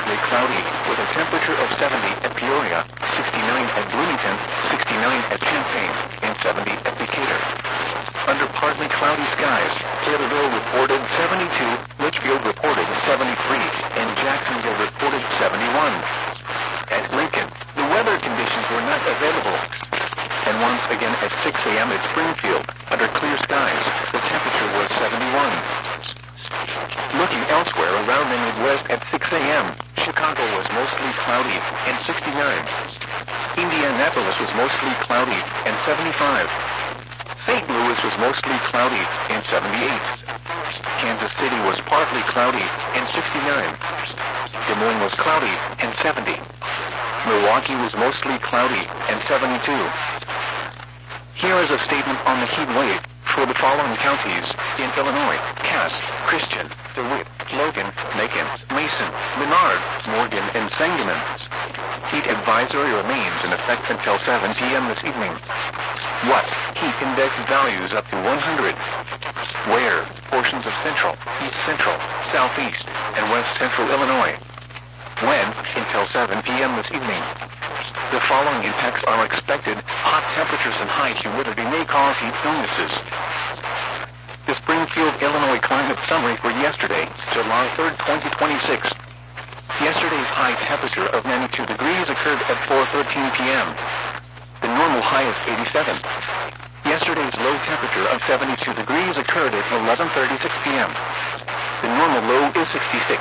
partly cloudy, with a temperature of 70 at Peoria, 69 at Bloomington, 69 at Champaign, and 70 at Decatur. Under partly cloudy skies, Taylorville reported 72, Litchfield reported 73, and Jacksonville reported 71. At Lincoln, the weather conditions were not available. And once again at 6 a.m. at Springfield, under clear skies, the temperature was 71. Looking elsewhere around the Midwest at 6 a.m., Chicago was mostly cloudy and 69. Indianapolis was mostly cloudy and 75. St. Louis was mostly cloudy and 78. Kansas City was partly cloudy and 69. Des Moines was cloudy and 70. Milwaukee was mostly cloudy and 72. Here is a statement on the heat wave for the following counties in Illinois: Cass, Christian, DeWitt, Logan, Macon, Mason, Menard, Morgan, and Sangamon. Heat advisory remains in effect until 7 p.m. this evening. What? Heat index values up to 100. Where? Portions of central, east central, southeast, and west central Illinois. When? Until 7 p.m. this evening. The following impacts are expected. Hot temperatures and high humidity may cause heat illnesses. The Springfield, Illinois climate summary for yesterday, July 3, 2026. Yesterday's high temperature of 92 degrees occurred at 4:13 p.m. The normal high is 87. Yesterday's low temperature of 72 degrees occurred at 11:36 p.m. The normal low is 66.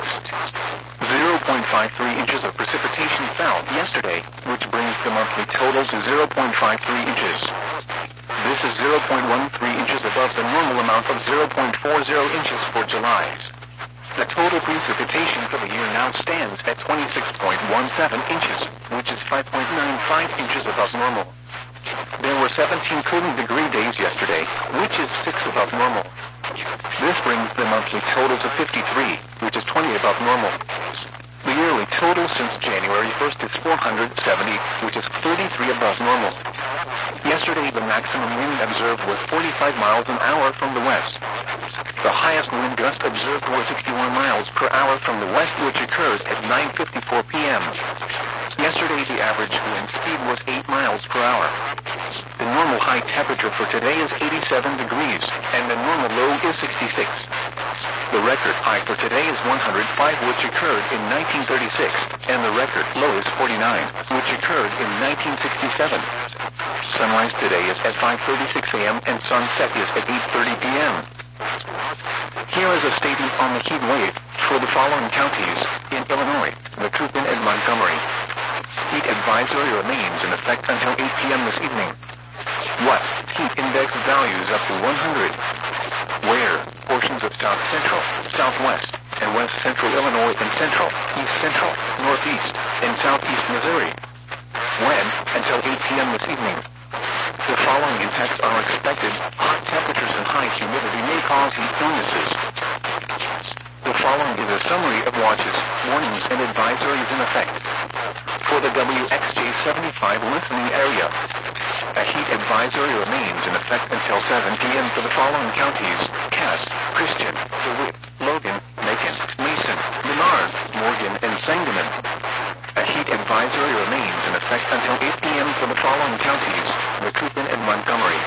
0.53 inches of precipitation fell yesterday, which brings the monthly total to 0.53 inches. This is 0.13 inches above the normal amount of 0.40 inches for July. The total precipitation for the year now stands at 26.17 inches, which is 5.95 inches above normal. There were 17 cooling degree days yesterday, which is 6 above normal. This brings the monthly total to 53, which is 20 above normal. The yearly total since January 1st is 470, which is 33 above normal. Yesterday the maximum wind observed was 45 miles an hour from the west. The highest wind gust observed was 61 miles per hour from the west, which occurred at 9:54 p.m. Yesterday the average wind speed was 8 miles per hour. The normal high temperature for today is 87 degrees, and the normal low is 66. The record high for today is 105, which occurred in 1936, and the record low is 49, which occurred in 1967. Sunrise today is at 5:36 a.m. and sunset is at 8:30 p.m. Here is a statement on the heat wave for the following counties in Illinois: Macoupin and Montgomery. Heat advisory remains in effect until 8 p.m. this evening. What? Heat index values up to 100. Where? Portions of south central, southwest, and west central Illinois and central, east central, northeast, and southeast Missouri. When? Until 8 p.m. this evening. The following impacts are expected. Hot temperatures and high humidity may cause heat illnesses. The following is a summary of watches, warnings, and advisories in effect. For the WXJ75 listening area, a heat advisory remains in effect until 7 p.m. for the following counties: Cass, Christian, DeWitt, Logan, Macon, Mason, Menard, Morgan, and Sangamon. A heat advisory remains in effect until 8 p.m. for the following counties: Macoupin and Montgomery.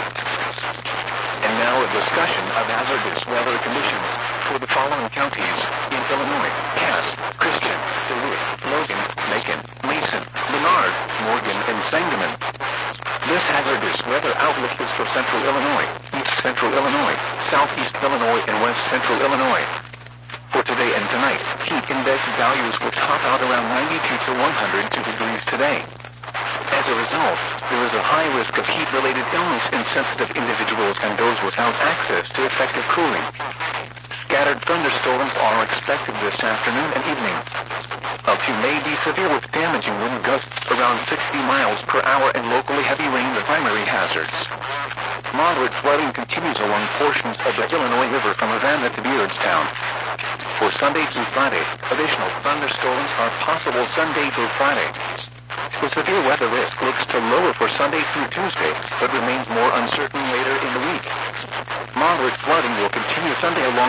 And now a discussion of hazardous weather conditions for the following counties in Illinois: Cass, Christian, DeWitt, Logan, Macon, Mason, Menard, Morgan, and Sangamon. This hazardous weather outlook is for central Illinois, east central Illinois, southeast Illinois, and west central Illinois. For today and tonight, heat index values will top out around 92 to 102 degrees today. As a result, there is a high risk of heat-related illness in sensitive individuals and those without access to effective cooling. Scattered thunderstorms are expected this afternoon and evening. Up to may be severe with damaging wind gusts around 60 miles per hour and locally heavy rain the primary hazards. Moderate flooding continues along portions of the Illinois River from Havana to Beardstown. For Sunday through Friday, additional thunderstorms are possible Sunday through Friday. The severe weather risk looks to lower for Sunday through Tuesday, but remains more uncertain later in the week. Moderate flooding will continue Sunday along